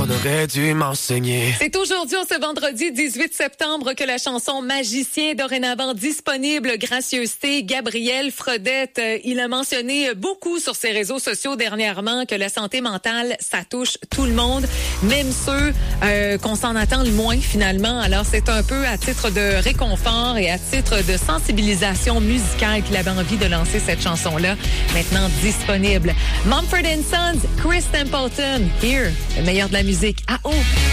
aurait dû m'enseigner. C'est aujourd'hui, ce vendredi 18 septembre, que la chanson Magicien est dorénavant disponible. Gracieuseté, Gabriel Fredette, il a mentionné beaucoup sur ses réseaux sociaux dernièrement que la santé mentale, ça touche tout le monde, même ceux qu'on s'en attend le moins finalement. Alors c'est un peu à titre de réconfort et à titre de sensibilisation musicale qu'il avait envie de lancer cette chanson-là, maintenant disponible. Mumford & Sons, Chris Templeton, Here, le meilleur de la musique. Ah oh!